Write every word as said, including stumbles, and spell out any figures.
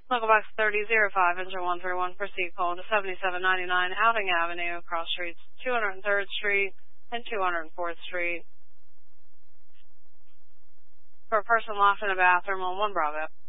Local box thirty oh five, engine one three one, proceed call to seventy-seven ninety-nine Outing Avenue, cross streets two hundred third Street and two hundred fourth Street. For a person locked in a bathroom on one Bravo.